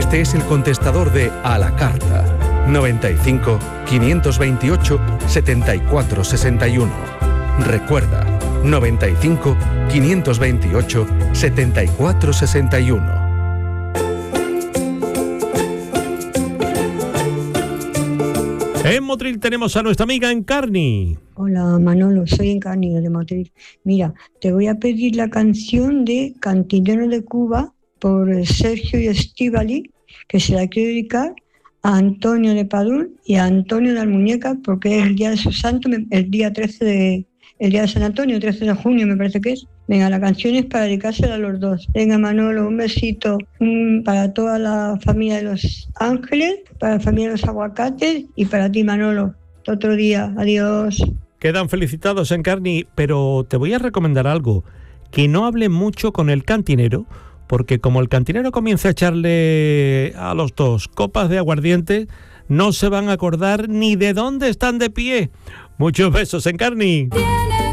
Este es el contestador de A la Carta. 95 528 74 61. Recuerda, 95 528 74 61. En Motril tenemos a nuestra amiga Encarni. Hola Manolo, soy Encarni de Motril. Mira, te voy a pedir la canción de Cantinero de Cuba por Sergio y Estíbali, que se la quiero dedicar a Antonio de Padún y a Antonio de Almuñeca, porque es el día de su santo, el día de San Antonio, 13 de junio me parece que es. Venga, la canción es para dedicársela a los dos. Venga Manolo, un besito para toda la familia de Los Ángeles, para la familia de Los Aguacates y para ti Manolo. Otro día, adiós. Quedan felicitados, Encarni, pero te voy a recomendar algo, que no hable mucho con el cantinero, porque como el cantinero comienza a echarle a los dos copas de aguardiente, no se van a acordar ni de dónde están de pie. Muchos besos, Encarni.